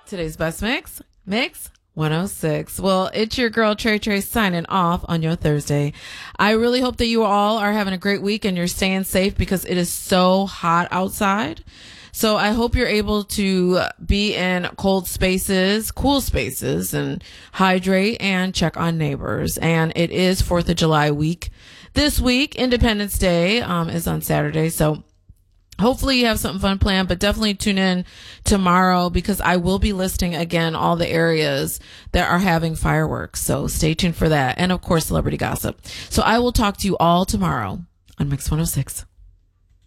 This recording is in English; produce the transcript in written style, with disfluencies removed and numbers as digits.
Today's best mix 106. Well, it's your girl Trey Trey signing off on your Thursday. I really hope that you all are having a great week and you're staying safe because it is so hot outside. So I hope you're able to be in cold spaces, cool spaces, and hydrate and check on neighbors. And it is 4th of July week. This week, Independence Day is on Saturday. So hopefully you have something fun planned, but definitely tune in tomorrow because I will be listing again all the areas that are having fireworks. So stay tuned for that. And of course, celebrity gossip. So I will talk to you all tomorrow on Mix 106.